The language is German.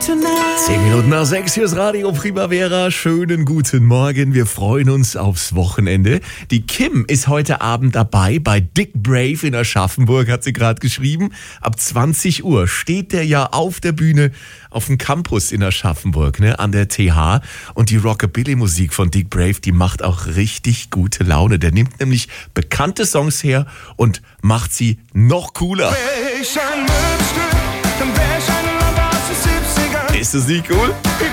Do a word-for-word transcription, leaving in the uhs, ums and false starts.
Zehn Minuten nach sechs, hier ist Radio Primavera. Schönen guten Morgen, wir freuen uns aufs Wochenende. Die Kim ist heute Abend dabei bei Dick Brave in Aschaffenburg, hat sie gerade geschrieben. Ab zwanzig Uhr steht der ja auf der Bühne auf dem Campus in Aschaffenburg, ne, an der T H. Und die Rockabilly-Musik von Dick Brave, die macht auch richtig gute Laune. Der nimmt nämlich bekannte Songs her und macht sie noch cooler. Ist das nicht cool?